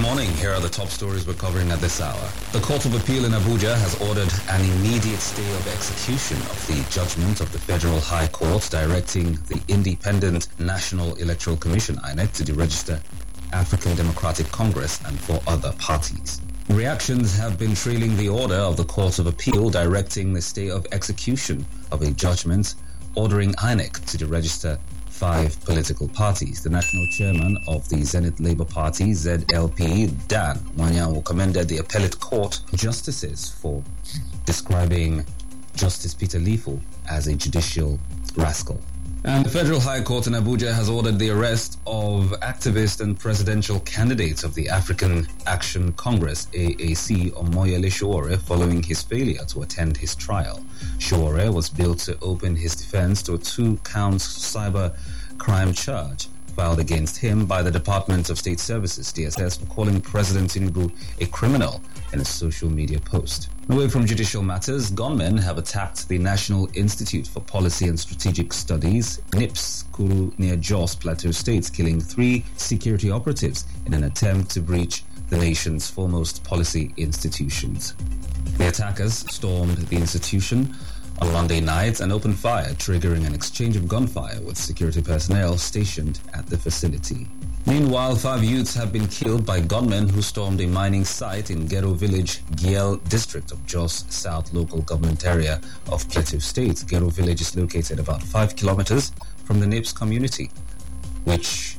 morning. Here are the top stories we're covering at this hour. The Court of Appeal in Abuja has ordered an immediate stay of execution of the judgment of the Federal High Court directing the Independent National Electoral Commission, INEC, to deregister African Democratic Congress and 4 other parties. Reactions have been trailing the order of the Court of Appeal directing the stay of execution of a judgment ordering INEC to deregister 5 political parties. The national chairman of the Zenith Labour Party, ZLP, Dan Wanyanwu, commended the appellate court justices for describing Justice Peter Lifu as a judicial rascal. And the Federal High Court in Abuja has ordered the arrest of activist and presidential candidate of the African Action Congress, AAC, Omoyele Sowore, following his failure to attend his trial. Sowore was billed to open his defense to a 2-count cyber crime charge filed against him by the Department of State Services, DSS, for calling President Tinubu a criminal in a social media post. Away from judicial matters, gunmen have attacked the National Institute for Policy and Strategic Studies, NIPS, Kuru, near Jos Plateau State, killing 3 security operatives in an attempt to breach the nation's foremost policy institutions. The attackers stormed the institution on Monday night and opened fire, triggering an exchange of gunfire with security personnel stationed at the facility. Meanwhile, 5 youths have been killed by gunmen who stormed a mining site in Gero Village, Giel district of Jos South local government area of Plateau State. Gero Village is located about 5 kilometers from the NIPS community, which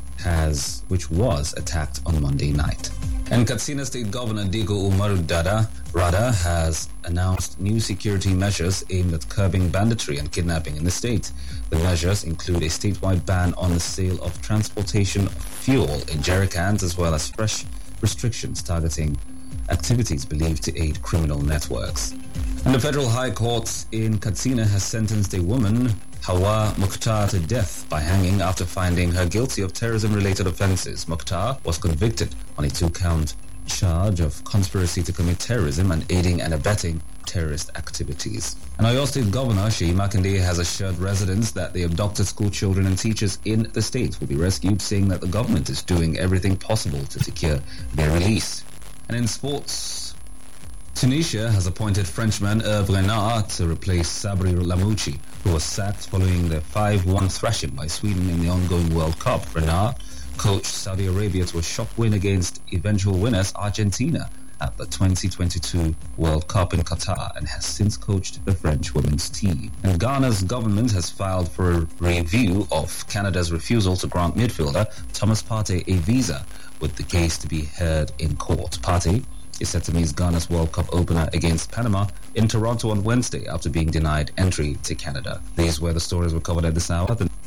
was attacked on Monday night. And Katsina State Governor Digo Umaru Rada has announced new security measures aimed at curbing banditry and kidnapping in the state. The measures include a statewide ban on the sale of transportation of fuel in jerrycans, as well as fresh restrictions targeting activities believed to aid criminal networks. And the Federal High Court in Katsina has sentenced a woman, Hawa Mukhtar, to death by hanging after finding her guilty of terrorism-related offences. Mukhtar was convicted on a 2-count charge of conspiracy to commit terrorism and aiding and abetting terrorist activities. And Oyo State Governor Seyi Makinde has assured residents that the abducted school children and teachers in the state will be rescued, saying that the government is doing everything possible to secure their release. And in sports, Tunisia has appointed Frenchman Hervé Renard to replace Sabri Lamouchi, who was sacked following the 5-1 thrashing by Sweden in the ongoing World Cup. Renard coached Saudi Arabia to a shock win against eventual winners Argentina at the 2022 World Cup in Qatar, and has since coached the French women's team. And Ghana's government has filed for a review of Canada's refusal to grant midfielder Thomas Partey a visa, with the case to be heard in court. Partey is set to miss Ghana's World Cup opener against Panama in Toronto on Wednesday after being denied entry to Canada. These were the stories we covered at this hour.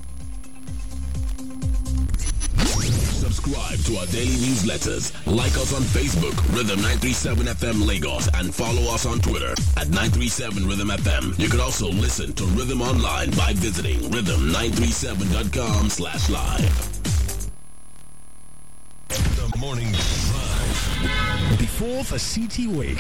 Subscribe to our daily newsletters. Like us on Facebook, Rhythm 937 FM Lagos, and follow us on Twitter at 937 Rhythm FM. You can also listen to Rhythm online by visiting rhythm937.com/live. The morning drive. Before the city wakes,